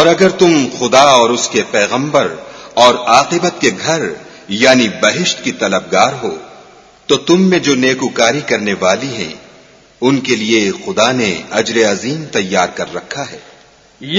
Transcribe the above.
और अगर तुम खुदा और उसके पैगंबर और आखिरत के घर यानी बहिश्त की तलबगार हो, तो तुम में जो नेकुकारी करने वाली हैं, उनके लिए खुदा ने अजर अजीम तैयार कर रखा है।